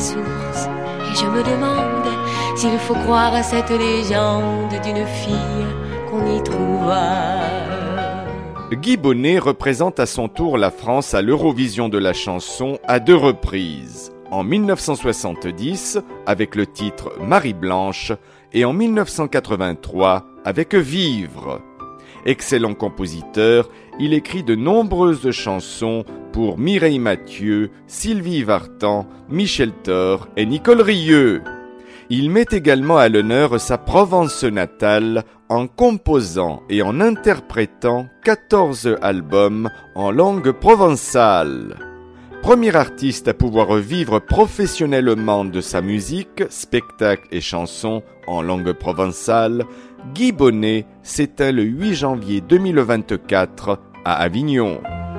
source. Et je me demande s'il faut croire à cette légende d'une fille qu'on y trouva. Guy Bonnet représente à son tour la France à l'Eurovision de la chanson à 2 reprises. En 1970 avec le titre Marie-Blanche et en 1983 avec Vivre. Excellent compositeur, il écrit de nombreuses chansons pour Mireille Mathieu, Sylvie Vartan, Michel Thor et Nicole Rieu. Il met également à l'honneur sa Provence natale en composant et en interprétant 14 albums en langue provençale. Premier artiste à pouvoir vivre professionnellement de sa musique, spectacles et chansons en langue provençale, Guy Bonnet s'éteint le 8 janvier 2024 à Avignon.